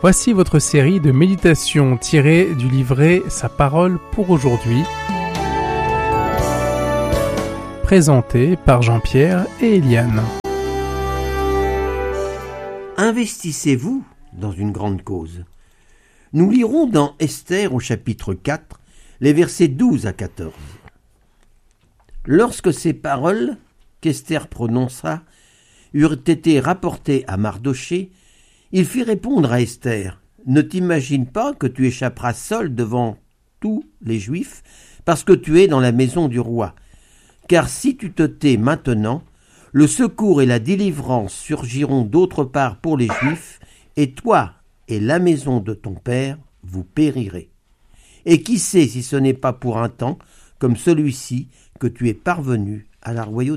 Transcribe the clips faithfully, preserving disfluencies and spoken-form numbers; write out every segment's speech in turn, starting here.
Voici votre série de méditations tirées du livret Sa parole pour aujourd'hui, présentée par Jean-Pierre et Eliane. Investissez-vous dans une grande cause. Nous lirons dans Esther au chapitre quatre, les versets douze à quatorze. Lorsque ces paroles qu'Esther prononça eurent été rapportées à Mardochée, il fit répondre à Esther : « Ne t'imagine pas que tu échapperas seul devant tous les Juifs, parce que tu es dans la maison du roi. Car si tu te tais maintenant, le secours et la délivrance surgiront d'autre part pour les Juifs, et toi et la maison de ton père, vous périrez. Et qui sait si ce n'est pas pour un temps, comme celui-ci, que tu es parvenu à la royauté. »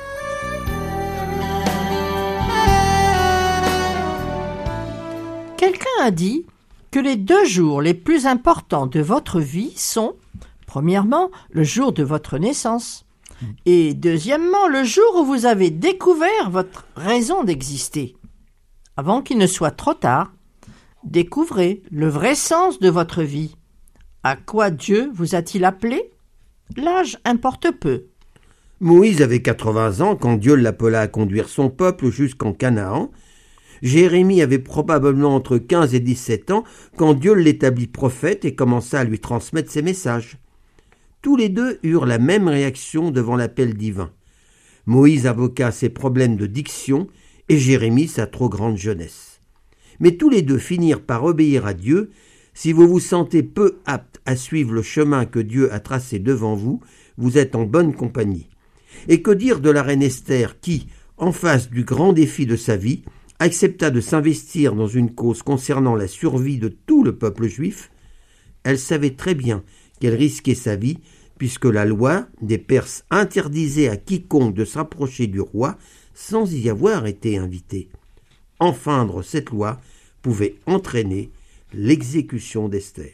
Quelqu'un a dit que les deux jours les plus importants de votre vie sont, premièrement, le jour de votre naissance, et deuxièmement, le jour où vous avez découvert votre raison d'exister. Avant qu'il ne soit trop tard, découvrez le vrai sens de votre vie. À quoi Dieu vous a-t-il appelé ? L'âge importe peu. Moïse avait quatre-vingts ans quand Dieu l'appela à conduire son peuple jusqu'en Canaan. Jérémie avait probablement entre quinze et dix-sept ans quand Dieu l'établit prophète et commença à lui transmettre ses messages. Tous les deux eurent la même réaction devant l'appel divin. Moïse invoqua ses problèmes de diction et Jérémie sa trop grande jeunesse. Mais tous les deux finirent par obéir à Dieu. Si vous vous sentez peu apte à suivre le chemin que Dieu a tracé devant vous, vous êtes en bonne compagnie. Et que dire de la reine Esther qui, en face du grand défi de sa vie, accepta de s'investir dans une cause concernant la survie de tout le peuple juif? Elle savait très bien qu'elle risquait sa vie, puisque la loi des Perses interdisait à quiconque de s'approcher du roi sans y avoir été invité. Enfreindre cette loi pouvait entraîner l'exécution d'Esther.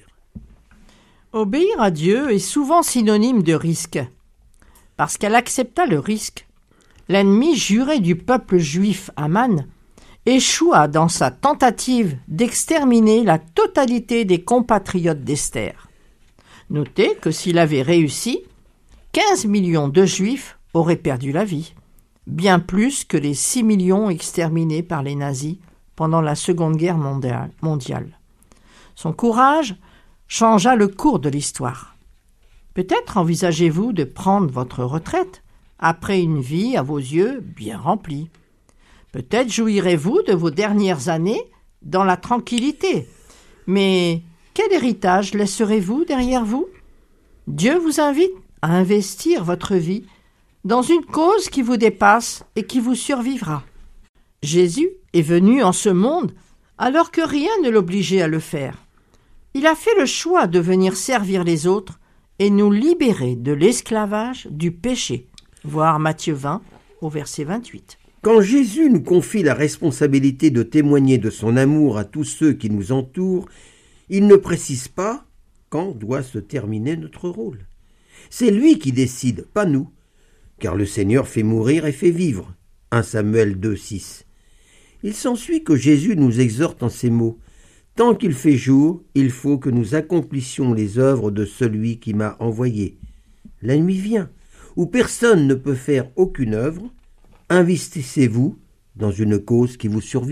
Obéir à Dieu est souvent synonyme de risque. Parce qu'elle accepta le risque, l'ennemi juré du peuple juif, Aman, échoua dans sa tentative d'exterminer la totalité des compatriotes d'Esther. Notez que s'il avait réussi, quinze millions de Juifs auraient perdu la vie, bien plus que les six millions exterminés par les nazis pendant la Seconde Guerre mondiale. Son courage changea le cours de l'histoire. Peut-être envisagez-vous de prendre votre retraite après une vie à vos yeux bien remplie. Peut-être jouirez-vous de vos dernières années dans la tranquillité. Mais quel héritage laisserez-vous derrière vous ? Dieu vous invite à investir votre vie dans une cause qui vous dépasse et qui vous survivra. Jésus est venu en ce monde alors que rien ne l'obligeait à le faire. Il a fait le choix de venir servir les autres et nous libérer de l'esclavage du péché. Voir Matthieu vingt au verset vingt-huit. Quand Jésus nous confie la responsabilité de témoigner de son amour à tous ceux qui nous entourent, il ne précise pas quand doit se terminer notre rôle. C'est lui qui décide, pas nous, car le Seigneur fait mourir et fait vivre. un Samuel deux, six. Il s'ensuit que Jésus nous exhorte en ces mots : « Tant qu'il fait jour, il faut que nous accomplissions les œuvres de celui qui m'a envoyé. La nuit vient, où personne ne peut faire aucune œuvre. Investissez-vous dans une cause qui vous survivra. »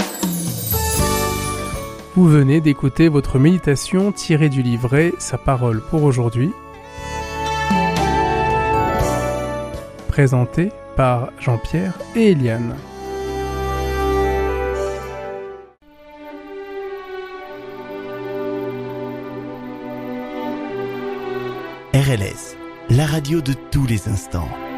Vous venez d'écouter votre méditation tirée du livret Sa parole pour aujourd'hui, présentée par Jean-Pierre et Eliane. R L S, la radio de tous les instants.